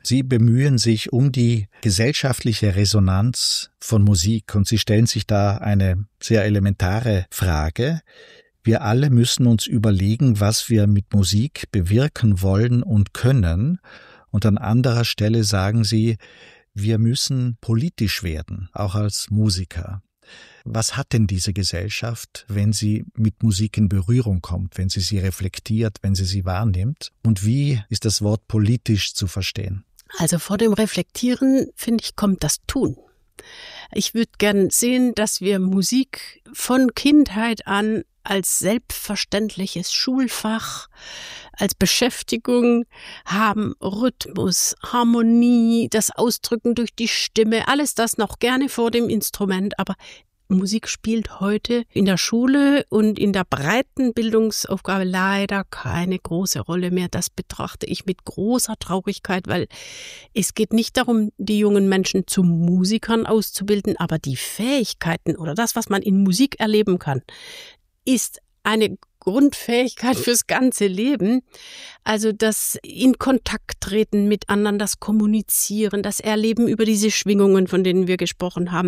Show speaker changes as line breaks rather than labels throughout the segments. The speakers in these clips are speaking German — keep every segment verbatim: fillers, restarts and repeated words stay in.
Sie bemühen sich um die gesellschaftliche Resonanz von Musik und Sie stellen sich da eine sehr elementare Frage. Wir alle müssen uns überlegen, was wir mit Musik bewirken wollen und können. Und an anderer Stelle sagen Sie, wir müssen politisch werden, auch als Musiker. Was hat denn diese Gesellschaft, wenn sie mit Musik in Berührung kommt, wenn sie sie reflektiert, wenn sie sie wahrnimmt? Und wie ist das Wort politisch zu verstehen?
Also vor dem Reflektieren, finde ich, kommt das Tun. Ich würde gern sehen, dass wir Musik von Kindheit an als selbstverständliches Schulfach, als Beschäftigung haben, Rhythmus, Harmonie, das Ausdrücken durch die Stimme, alles das noch gerne vor dem Instrument, aber Musik spielt heute in der Schule und in der breiten Bildungsaufgabe leider keine große Rolle mehr. Das betrachte ich mit großer Traurigkeit, weil es geht nicht darum, die jungen Menschen zu Musikern auszubilden, aber die Fähigkeiten oder das, was man in Musik erleben kann, ist eine Grundfähigkeit fürs ganze Leben. Also das in Kontakt treten mit anderen, das Kommunizieren, das Erleben über diese Schwingungen, von denen wir gesprochen haben,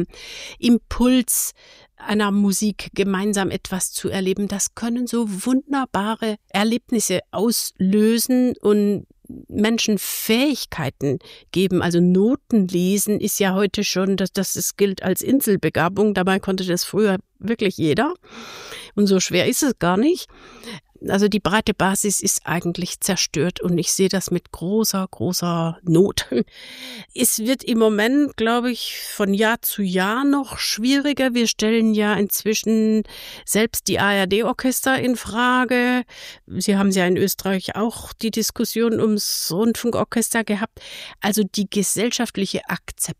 Impuls einer Musik gemeinsam etwas zu erleben, das können so wunderbare Erlebnisse auslösen und Menschen Fähigkeiten geben. Also Noten lesen ist ja heute schon, dass das, das gilt als Inselbegabung. Dabei konnte das früher wirklich jeder. Und so schwer ist es gar nicht. Also die breite Basis ist eigentlich zerstört und ich sehe das mit großer, großer Not. Es wird im Moment, glaube ich, von Jahr zu Jahr noch schwieriger. Wir stellen ja inzwischen selbst die A R D-Orchester in Frage. Sie haben ja in Österreich auch die Diskussion ums Rundfunkorchester gehabt. Also die gesellschaftliche Akzeptanz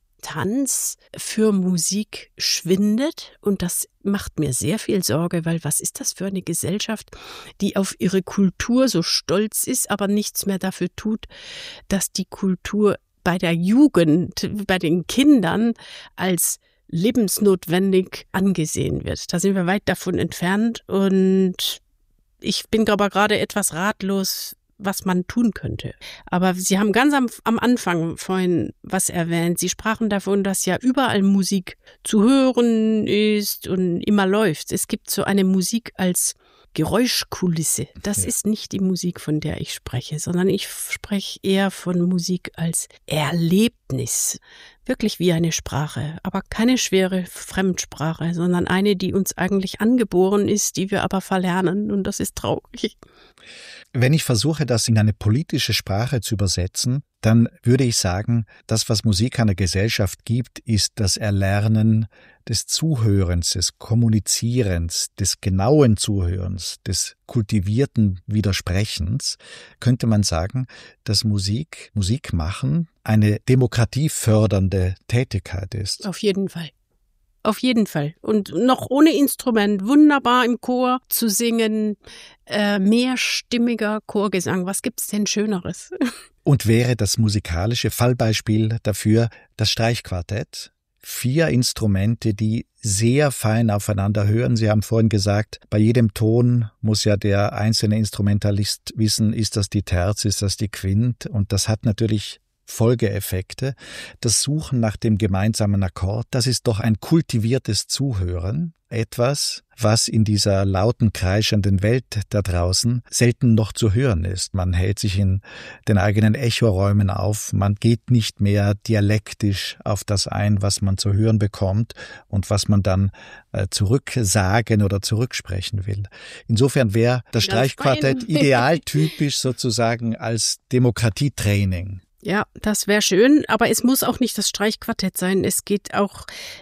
für Musik schwindet und das macht mir sehr viel Sorge, weil was ist das für eine Gesellschaft, die auf ihre Kultur so stolz ist, aber nichts mehr dafür tut, dass die Kultur bei der Jugend, bei den Kindern als lebensnotwendig angesehen wird. Da sind wir weit davon entfernt und ich bin aber gerade etwas ratlos, was man tun könnte. Aber Sie haben ganz am, am Anfang vorhin was erwähnt. Sie sprachen davon, dass ja überall Musik zu hören ist und immer läuft. Es gibt so eine Musik als Geräuschkulisse. Das ja. ist nicht die Musik, von der ich spreche, sondern ich spreche eher von Musik als Erlebnis. Wirklich wie eine Sprache, aber keine schwere Fremdsprache, sondern eine, die uns eigentlich angeboren ist, die wir aber verlernen und das ist traurig.
Wenn ich versuche, das in eine politische Sprache zu übersetzen, dann würde ich sagen, das, was Musik einer Gesellschaft gibt, ist das Erlernen des Zuhörens, des Kommunizierens, des genauen Zuhörens, des kultivierten Widersprechens. Könnte man sagen, dass Musik, Musik machen, eine demokratiefördernde Tätigkeit ist?
Auf jeden Fall. Auf jeden Fall. Und noch ohne Instrument, wunderbar im Chor zu singen, äh, mehrstimmiger Chorgesang. Was gibt's denn Schöneres?
Und wäre das musikalische Fallbeispiel dafür das Streichquartett? Vier Instrumente, die sehr fein aufeinander hören. Sie haben vorhin gesagt, bei jedem Ton muss ja der einzelne Instrumentalist wissen, ist das die Terz, ist das die Quint? Und das hat natürlich Folgeeffekte. Das Suchen nach dem gemeinsamen Akkord, das ist doch ein kultiviertes Zuhören. Etwas, was in dieser lauten, kreischenden Welt da draußen selten noch zu hören ist. Man hält sich in den eigenen Echoräumen auf. Man geht nicht mehr dialektisch auf das ein, was man zu hören bekommt und was man dann äh, zurücksagen oder zurücksprechen will. Insofern wäre das Streichquartett idealtypisch sozusagen als Demokratietraining.
Ja, das wäre schön, aber es muss auch nicht das Streichquartett sein. Es geht auch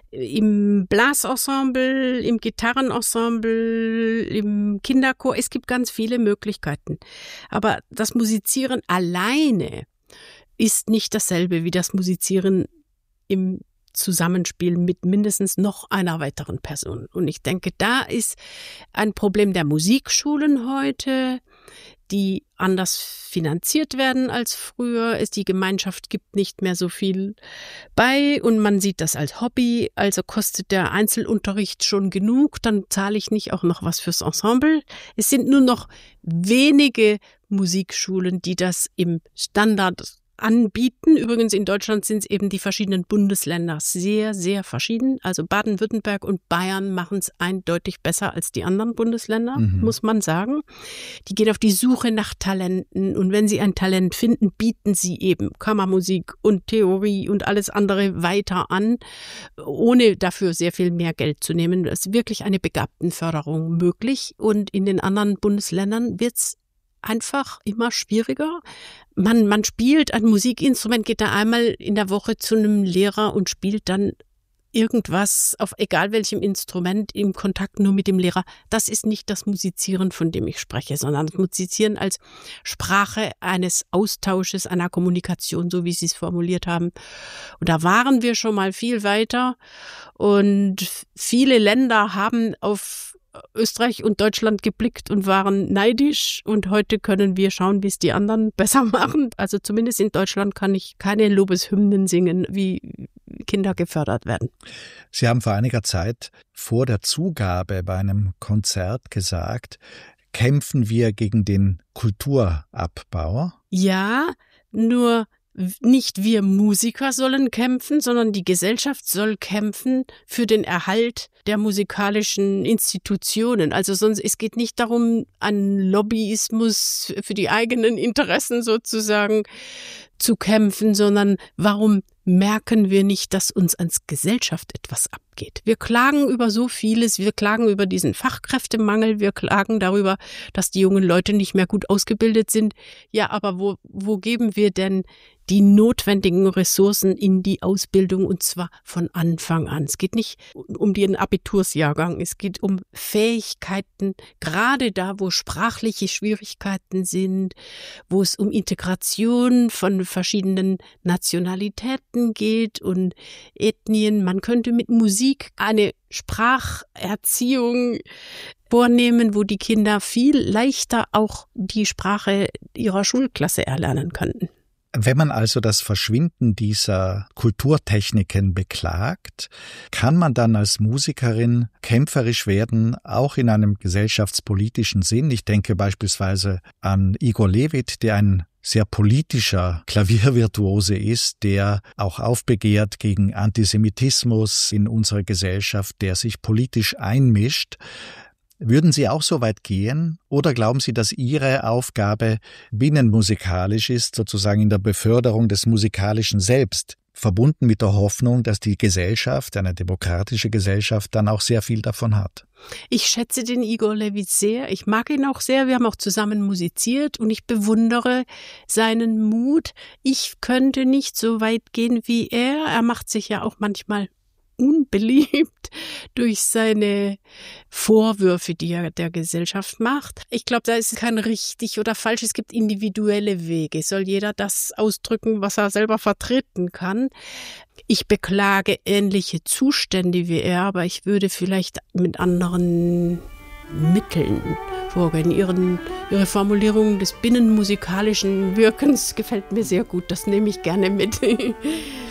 im Blasensemble, im Gitarrenensemble, im Kinderchor. Es gibt ganz viele Möglichkeiten. Aber das Musizieren alleine ist nicht dasselbe wie das Musizieren im Zusammenspiel mit mindestens noch einer weiteren Person. Und ich denke, da ist ein Problem der Musikschulen heute, die anders finanziert werden als früher. Es die Gemeinschaft gibt nicht mehr so viel bei und man sieht das als Hobby. Also kostet der Einzelunterricht schon genug, dann zahle ich nicht auch noch was fürs Ensemble. Es sind nur noch wenige Musikschulen, die das im Standard anbieten. Übrigens in Deutschland sind es eben die verschiedenen Bundesländer sehr, sehr verschieden. Also Baden-Württemberg und Bayern machen es eindeutig besser als die anderen Bundesländer, mhm. muss man sagen. Die gehen auf die Suche nach Talenten und wenn sie ein Talent finden, bieten sie eben Kammermusik und Theorie und alles andere weiter an, ohne dafür sehr viel mehr Geld zu nehmen. Es ist wirklich eine Begabtenförderung möglich und in den anderen Bundesländern wird es einfach immer schwieriger. Man, man spielt ein Musikinstrument, geht da einmal in der Woche zu einem Lehrer und spielt dann irgendwas auf egal welchem Instrument im Kontakt nur mit dem Lehrer. Das ist nicht das Musizieren, von dem ich spreche, sondern das Musizieren als Sprache eines Austausches, einer Kommunikation, so wie Sie es formuliert haben. Und da waren wir schon mal viel weiter und viele Länder haben auf Österreich und Deutschland geblickt und waren neidisch und heute können wir schauen, wie es die anderen besser machen. Also zumindest in Deutschland kann ich keine Lobeshymnen singen, wie Kinder gefördert werden.
Sie haben vor einiger Zeit vor der Zugabe bei einem Konzert gesagt, kämpfen wir gegen den Kulturabbau?
Ja, nur nicht wir Musiker sollen kämpfen, sondern die Gesellschaft soll kämpfen für den Erhalt der musikalischen Institutionen. Also sonst, es geht nicht darum, an Lobbyismus für die eigenen Interessen sozusagen zu kämpfen, sondern warum merken wir nicht, dass uns als Gesellschaft etwas abgeht? Wir klagen über so vieles, wir klagen über diesen Fachkräftemangel, wir klagen darüber, dass die jungen Leute nicht mehr gut ausgebildet sind. Ja, aber wo, wo geben wir denn die notwendigen Ressourcen in die Ausbildung und zwar von Anfang an? Es geht nicht um den Abitursjahrgang, es geht um Fähigkeiten, gerade da, wo sprachliche Schwierigkeiten sind, wo es um Integration von verschiedenen Nationalitäten geht und Ethnien. Man könnte mit Musik eine Spracherziehung vornehmen, wo die Kinder viel leichter auch die Sprache ihrer Schulklasse erlernen könnten.
Wenn man also das Verschwinden dieser Kulturtechniken beklagt, kann man dann als Musikerin kämpferisch werden, auch in einem gesellschaftspolitischen Sinn. Ich denke beispielsweise an Igor Levit, der ein sehr politischer Klaviervirtuose ist, der auch aufbegehrt gegen Antisemitismus in unserer Gesellschaft, der sich politisch einmischt. Würden Sie auch so weit gehen oder glauben Sie, dass Ihre Aufgabe binnenmusikalisch ist, sozusagen in der Beförderung des Musikalischen selbst, verbunden mit der Hoffnung, dass die Gesellschaft, eine demokratische Gesellschaft, dann auch sehr viel davon hat?
Ich schätze den Igor Levit sehr. Ich mag ihn auch sehr. Wir haben auch zusammen musiziert und ich bewundere seinen Mut. Ich könnte nicht so weit gehen wie er. Er macht sich ja auch manchmal unbeliebt durch seine Vorwürfe, die er der Gesellschaft macht. Ich glaube, da ist kein richtig oder falsch. Es gibt individuelle Wege. Soll jeder das ausdrücken, was er selber vertreten kann. Ich beklage ähnliche Zustände wie er, aber ich würde vielleicht mit anderen Mitteln vorgehen. Ihren, ihre Formulierung des binnenmusikalischen Wirkens gefällt mir sehr gut. Das nehme ich gerne mit.